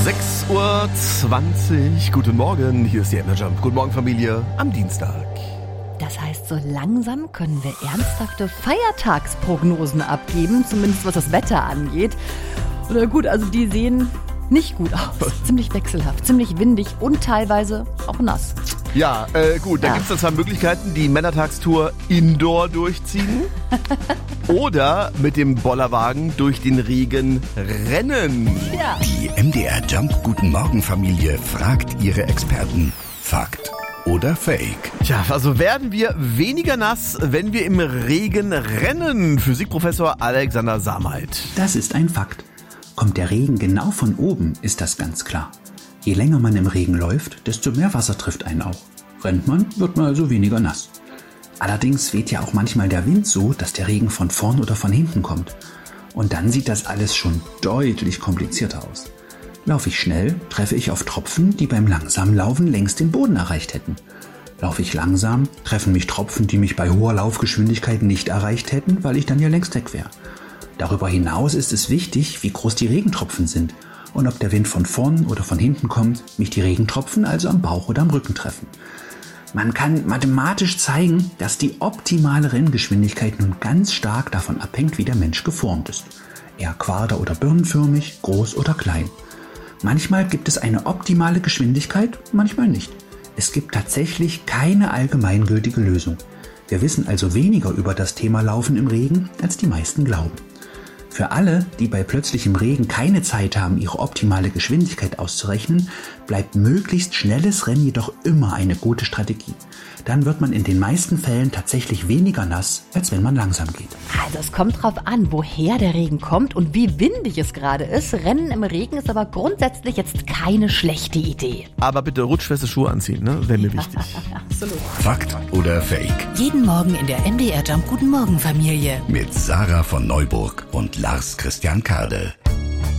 6:20 Uhr, guten Morgen, hier ist die MDR Jump. Guten Morgen, Familie, am Dienstag. Das heißt, so langsam können wir ernsthafte Feiertagsprognosen abgeben, zumindest was das Wetter angeht. Oder gut, also die sehen nicht gut aus. Ziemlich wechselhaft, ziemlich windig und teilweise auch nass. Ja, gut, da gibt es dann zwei Möglichkeiten, die Männertagstour indoor durchziehen oder mit dem Bollerwagen durch den Regen rennen. Ja. Die MDR Jump Guten Morgen Familie fragt ihre Experten. Fakt oder Fake? Tja, also werden wir weniger nass, wenn wir im Regen rennen? Physikprofessor Alexander Samalt. Das ist ein Fakt. Kommt der Regen genau von oben, ist das ganz klar. Je länger man im Regen läuft, desto mehr Wasser trifft einen auch. Rennt man, wird man also weniger nass. Allerdings weht ja auch manchmal der Wind so, dass der Regen von vorn oder von hinten kommt. Und dann sieht das alles schon deutlich komplizierter aus. Laufe ich schnell, treffe ich auf Tropfen, die beim langsamen Laufen längst den Boden erreicht hätten. Laufe ich langsam, treffen mich Tropfen, die mich bei hoher Laufgeschwindigkeit nicht erreicht hätten, weil ich dann ja längst weg wäre. Darüber hinaus ist es wichtig, wie groß die Regentropfen sind und ob der Wind von vorn oder von hinten kommt, mich die Regentropfen also am Bauch oder am Rücken treffen. Man kann mathematisch zeigen, dass die optimale Renngeschwindigkeit nun ganz stark davon abhängt, wie der Mensch geformt ist. Eher quader- oder birnenförmig, groß oder klein. Manchmal gibt es eine optimale Geschwindigkeit, manchmal nicht. Es gibt tatsächlich keine allgemeingültige Lösung. Wir wissen also weniger über das Thema Laufen im Regen, als die meisten glauben. Für alle, die bei plötzlichem Regen keine Zeit haben, ihre optimale Geschwindigkeit auszurechnen, bleibt möglichst schnelles Rennen jedoch immer eine gute Strategie. Dann wird man in den meisten Fällen tatsächlich weniger nass, als wenn man langsam geht. Also es kommt drauf an, woher der Regen kommt und wie windig es gerade ist. Rennen im Regen ist aber grundsätzlich jetzt keine schlechte Idee. Aber bitte rutschfeste Schuhe anziehen, ne? Wäre mir wichtig. Absolut. Fakt oder Fake? Jeden Morgen in der MDR Jump Guten Morgen Familie. Mit Sarah von Neuburg und Lars Christian Kade.